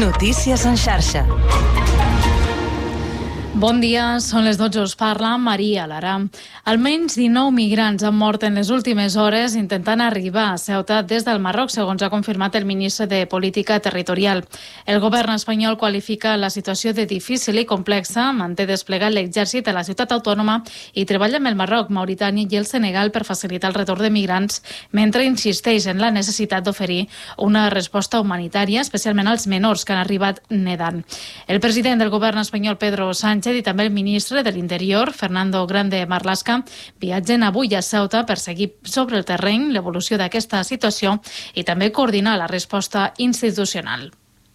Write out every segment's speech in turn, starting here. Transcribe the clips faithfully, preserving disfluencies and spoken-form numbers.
Notícies en xarxa. Bon dia, són les dotze, us parla Maria Lara. Almenys dinou migrants han mort en les últimes hores intentant arribar a Ceuta des del Marroc, segons ha confirmat el ministre de Política Territorial. El govern espanyol qualifica la situació de difícil i complexa, manté desplegat l'exèrcit a la ciutat autònoma i treballa amb el Marroc, Mauritània i el Senegal per facilitar el retorn de migrants, mentre insisteix en la necessitat d'oferir una resposta humanitària, especialment als menors que han arribat nedant. El president del govern espanyol, Pedro Sánchez, i també el ministre de l'Interior, Fernando Grande Marlaska, viatgen avui a Ceuta per seguir sobre el terreny l'evolució d'aquesta situació i també coordinar la resposta institucional.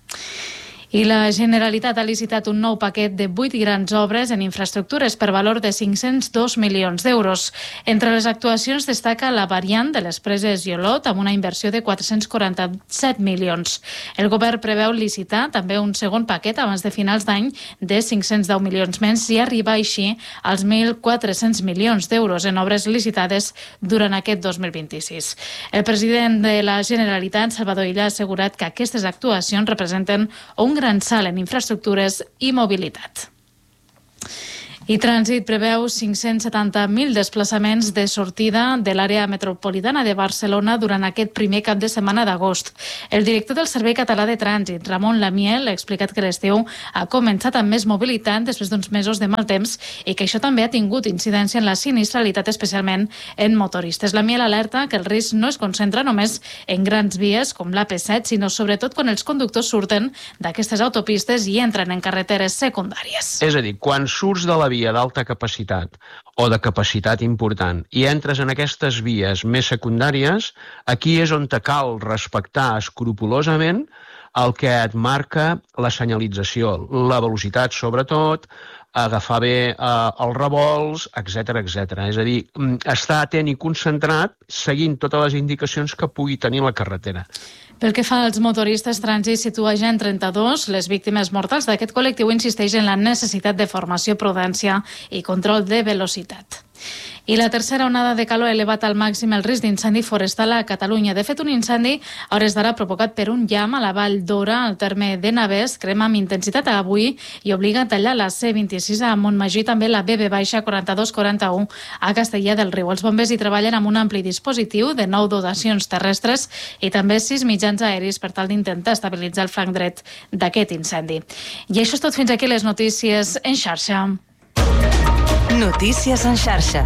I la Generalitat ha licitat un nou paquet de vuit grans obres en infraestructures per valor de cinc-cents dos milions d'euros. Entre les actuacions destaca la variant de les preses Iolot amb una inversió de quatre-cents quaranta-set milions. El govern preveu licitar també un segon paquet abans de finals d'any de cinc-cents deu milions més i arribar així als mil quatre-cents milions d'euros en obres licitades durant aquest dos mil vint-i-sis. El president de la Generalitat, Salvador Illa, ha assegurat que aquestes actuacions representen un gran salt en infraestructures i mobilitat. I Trànsit preveu cinc-cents setanta mil desplaçaments de sortida de l'àrea metropolitana de Barcelona durant aquest primer cap de setmana d'agost. El director del Servei Català de Trànsit, Ramon Lamiel, ha explicat que l'estiu ha començat amb més mobilitat després d'uns mesos de mal temps i que això també ha tingut incidència en la sinistralitat, especialment en motoristes. Lamiel alerta que el risc no es concentra només en grans vies com l'A P set, sinó sobretot quan els conductors surten d'aquestes autopistes i entren en carreteres secundàries. És a dir, quan surts de la via d'alta capacitat o de capacitat important i entres en aquestes vies més secundàries, aquí és on te cal respectar escrupolosament el que et marca la senyalització, la velocitat sobretot, agafar bé eh, els revolts, etcètera, etcètera. És a dir, estar atent i concentrat seguint totes les indicacions que pugui tenir la carretera. Pel que fa als motoristes, Trànsit situa ja en trenta-dos les víctimes mortals d'aquest col·lectiu. Insisteix en la necessitat de formació, prudència i control de velocitat. I la tercera onada de calor ha elevat al màxim el risc d'incendi forestal a Catalunya. De fet, un incendi a hores d'ara provocat per un llamp a la Vall d'Ora, al terme de Navès, crema amb intensitat avui i obliga a tallar la C vint-i-sis a Montmajor, també la B B quaranta-dos quaranta-u a Castellar del Riu. Els bombers hi treballen amb un ampli dispositiu de nou dotacions terrestres i també sis mitjans aeris per tal d'intentar estabilitzar el flanc dret d'aquest incendi. I això és tot fins aquí les notícies en xarxa. Notícies en xarxa.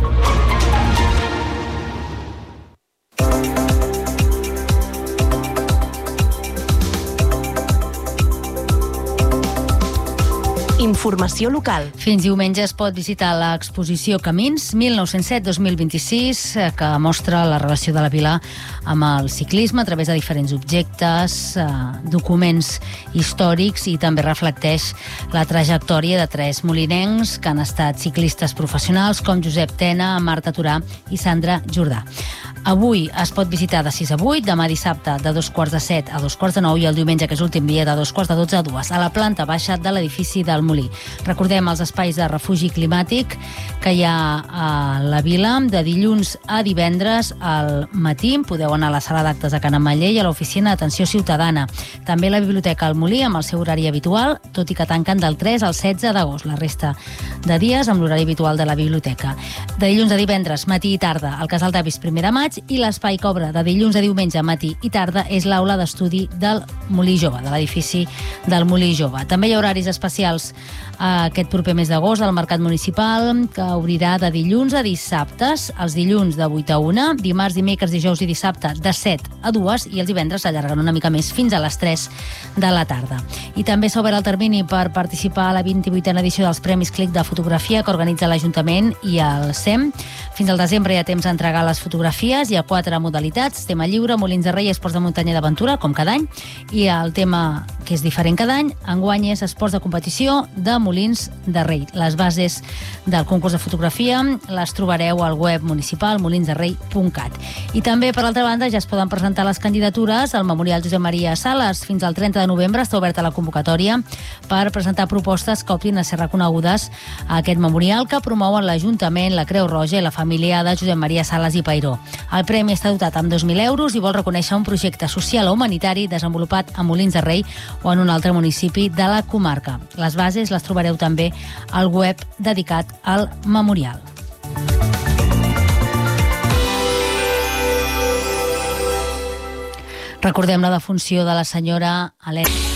Informació local. Fins diumenge es pot visitar l'exposició Camins mil nou-cents set dos mil vint-i-sis, que mostra la relació de la vila amb el ciclisme a través de diferents objectes, eh, documents històrics, i també reflecteix la trajectòria de tres molinencs que han estat ciclistes professionals com Josep Tena, Marta Turà i Sandra Jordà. Avui es pot visitar de sis a vuit, demà dissabte de dos quarts de set a dos quarts de nou i el diumenge, que és l'últim dia, de dos quarts de dotze a dues, a la planta baixa de l'edifici del Molí. Recordem els espais de refugi climàtic que hi ha a la vila de dilluns a divendres al matí. Podeu anar a la sala d'actes de Can Ametller i a l'oficina d'atenció ciutadana. També a la biblioteca al Molí amb el seu horari habitual, tot i que tanquen del tres al setze d'agost. La resta de dies amb l'horari habitual de la biblioteca. De dilluns a divendres, matí i tarda, al Casal d'Avis primer de maig, i l'espai que obre de dilluns a diumenge, matí i tarda, és l'aula d'estudi del Molí Jove, de l'edifici del Molí Jove. També hi ha horaris especials aquest proper mes d'agost del Mercat Municipal, que obrirà de dilluns a dissabtes, els dilluns de vuit a una, dimarts, dimecres, dijous i dissabte de set a dues, i els divendres s'allarguen una mica més fins a les tres de la tarda. I també s'ha obert el termini per participar a la vint-i-vuitena edició dels Premis Clic de Fotografia que organitza l'Ajuntament i el S E M. Fins al desembre hi ha temps d'entregar les fotografies. Hi ha quatre modalitats: tema lliure, Molins de Rei, esports de muntanya i d'aventura, com cada any, i el tema que és diferent cada any, enguany, és esports de competició de Molins de Rei. Les bases del concurs de fotografia les trobareu al web municipal molins de rei punt cat. I també, per altra banda, ja es poden presentar les candidatures al Memorial Josep Maria Sales. Fins al trenta de novembre està oberta la convocatòria per presentar propostes que optin a ser reconegudes a aquest memorial que promouen l'Ajuntament, la Creu Roja i la família de Josep Maria Sales i Peiró. El premi està dotat amb dos mil euros i vol reconèixer un projecte social o humanitari desenvolupat a Molins de Rei, o en un altre municipi de la comarca. Les bases les trobareu també al web dedicat al memorial. Recordem la defunció de la senyora Helena